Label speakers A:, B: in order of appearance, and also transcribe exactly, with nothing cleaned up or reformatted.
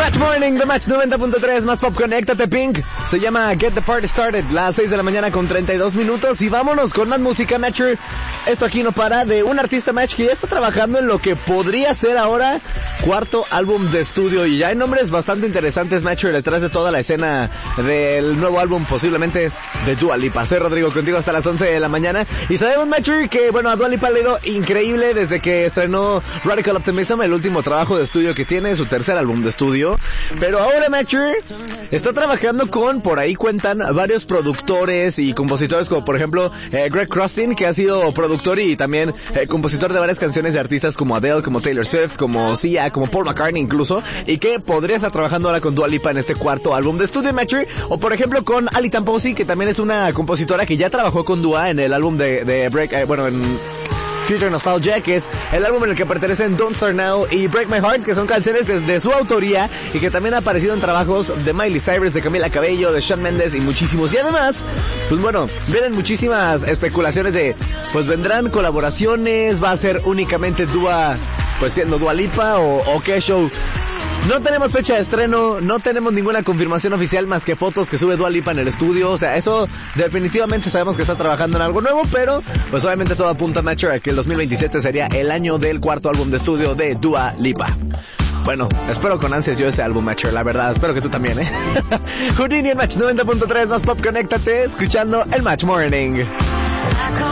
A: Match Morning de Match noventa punto tres, más pop, conéctate, Pink. Se llama Get the Party Started, las seis de la mañana con treinta y dos minutos. Y vámonos con más música, Matcher. Esto aquí no para, de un artista, Match, que ya está trabajando en lo que podría ser ahora cuarto álbum de estudio. Y ya hay nombres bastante interesantes, Matcher, detrás de toda la escena del nuevo álbum, posiblemente de Dua Lipa. Soy Rodrigo, contigo hasta las once de la mañana. Y sabemos, Matcher, que bueno, a Dua Lipa le ha ido increíble desde que estrenó Radical Optimism, el último trabajo de estudio que tiene, su tercer álbum de estudio. Pero ahora, Matcher, está trabajando con, por ahí cuentan, varios productores y compositores, como por ejemplo eh, Greg Krustin, que ha sido productor y también eh, compositor de varias canciones de artistas como Adele, como Taylor Swift, como Sia, como Paul McCartney incluso, y que podría estar trabajando ahora con Dua Lipa en este cuarto álbum de estudio, Matcher. O por ejemplo con Ali Tamposi, que también es una compositora que ya trabajó con Dua en el álbum de, de Break, eh, bueno, en Future Nostalgia, que es el álbum en el que pertenecen Don't Start Now y Break My Heart, que son canciones de, de su autoría y que también ha aparecido en trabajos de Miley Cyrus, de Camila Cabello, de Shawn Mendes y muchísimos. Y además, pues bueno, vienen muchísimas especulaciones de, pues vendrán colaboraciones, va a ser únicamente Dua, pues siendo Dua Lipa o, o qué show. No tenemos fecha de estreno, no tenemos ninguna confirmación oficial más que fotos que sube Dua Lipa en el estudio. O sea, eso definitivamente sabemos que está trabajando en algo nuevo, pero pues obviamente todo apunta, Matcher, a que el dos mil veintisiete sería el año del cuarto álbum de estudio de Dua Lipa. Bueno, espero con ansias yo ese álbum, Matcher, la verdad, espero que tú también, ¿eh? Houdini en Match noventa punto tres, más pop, conéctate, escuchando el Match Morning.